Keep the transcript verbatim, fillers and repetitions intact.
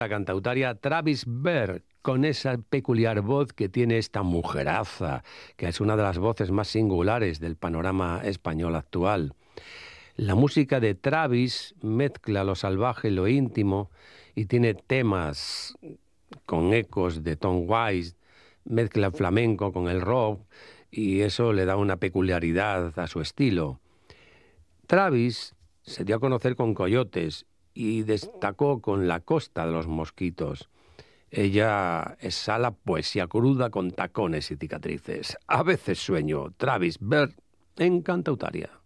La cantautaria Travis Berg, con esa peculiar voz que tiene esta mujeraza, que es una de las voces más singulares del panorama español actual. La música de Travis mezcla lo salvaje y lo íntimo y tiene temas con ecos de Tom Waits, mezcla el flamenco con el rock y eso le da una peculiaridad a su estilo. Travis se dio a conocer con Coyotes y destacó con La Costa de los Mosquitos. Ella exhala poesía cruda con tacones y cicatrices. A veces sueño, Travis Berg en Cantautaria.